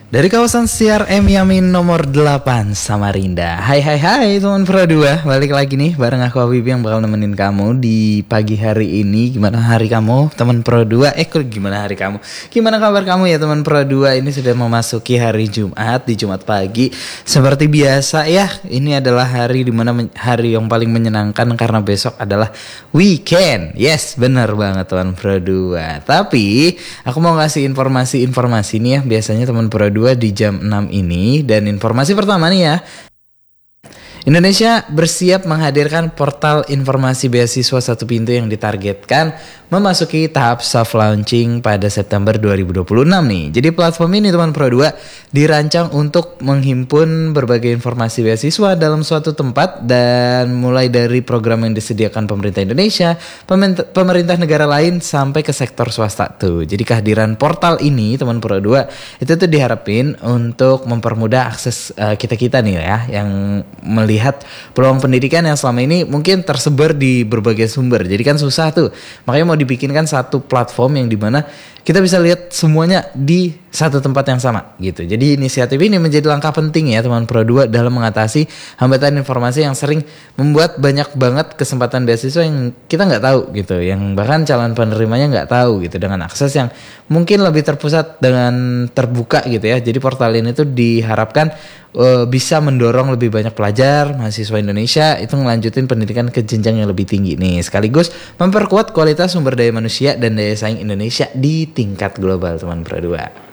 Dari kawasan CRM Yamin nomor 8 Samarinda. Hai teman Pro 2, balik lagi nih bareng aku Habibie yang bakal nemenin kamu di pagi hari ini. Gimana hari kamu teman Pro 2? Gimana hari kamu? Gimana kabar kamu ya teman Pro 2? Ini sudah memasuki hari Jumat, di Jumat pagi. Seperti biasa ya, ini adalah hari dimana hari yang paling menyenangkan karena besok adalah weekend. Yes, benar banget teman Pro 2. Tapi aku mau ngasih informasi nih ya, biasanya teman Pro 2 di jam 6 ini. Dan informasi pertama nih ya, Indonesia bersiap menghadirkan portal informasi beasiswa satu pintu yang ditargetkan memasuki tahap soft launching pada September 2026 nih. Jadi platform ini teman Pro 2 dirancang untuk menghimpun berbagai informasi beasiswa dalam suatu tempat, dan mulai dari program yang disediakan pemerintah Indonesia, pemerintah negara lain sampai ke sektor swasta tuh. Jadi kehadiran portal ini teman Pro 2 itu tuh diharapin untuk mempermudah akses kita-kita nih ya, yang melihat peluang pendidikan yang selama ini mungkin tersebar di berbagai sumber. Jadi kan susah tuh. Makanya mau dibikinkan satu platform yang dimana kita bisa lihat semuanya di satu tempat yang sama gitu. Jadi inisiatif ini menjadi langkah penting ya teman Pro 2 dalam mengatasi hambatan informasi yang sering membuat banyak banget kesempatan beasiswa yang kita nggak tahu gitu, yang bahkan calon penerimanya nggak tahu gitu, dengan akses yang mungkin lebih terpusat dengan terbuka gitu ya. Jadi portal ini tuh diharapkan bisa mendorong lebih banyak pelajar mahasiswa Indonesia itu ngelanjutin pendidikan ke jenjang yang lebih tinggi nih, sekaligus memperkuat kualitas sumber daya manusia dan daya saing Indonesia di tingkat global teman Pro 2.